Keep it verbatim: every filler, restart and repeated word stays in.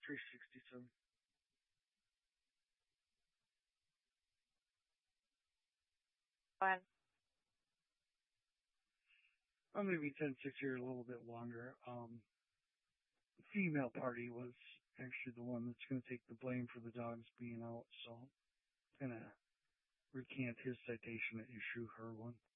three sixty-seven. One. I'm going to be ten six here a little bit longer. Um, the female party was actually the one that's going to take the blame for the dogs being out, so I'm going to recant his citation and issue her one.